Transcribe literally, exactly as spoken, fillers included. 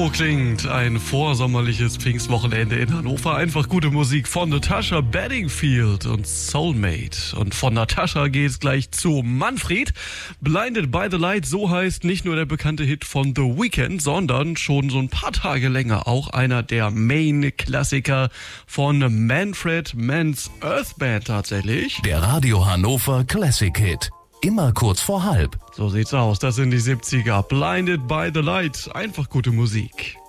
So klingt ein vorsommerliches Pfingstwochenende in Hannover. Einfach gute Musik von Natasha Bedingfield und Soulmate. Und von Natasha geht's gleich zu Manfred. Blinded by the Light, so heißt nicht nur der bekannte Hit von The Weeknd, sondern schon so ein paar Tage länger auch einer der Main-Klassiker von Manfred Mann's Earth Band tatsächlich. Der Radio Hannover Classic Hit. Immer kurz vor halb. So sieht's aus, das sind die siebziger. Blinded by the Light, einfach gute Musik.